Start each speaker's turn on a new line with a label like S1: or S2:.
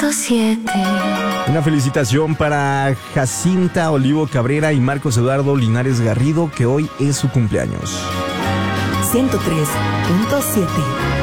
S1: Una felicitación para Jacinta Olivo Cabrera y Marcos Eduardo Linares Garrido, que hoy es su cumpleaños.
S2: 103.7